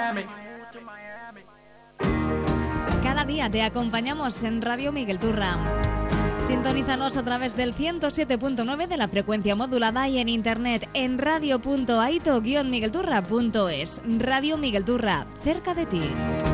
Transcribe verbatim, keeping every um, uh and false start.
Cada día te acompañamos en Radio Miguel Turra. Sintonízanos a través del ciento siete punto nueve de la frecuencia modulada y en internet en radio punto aito guion miguelturra punto es. Radio Miguel Turra, cerca de ti.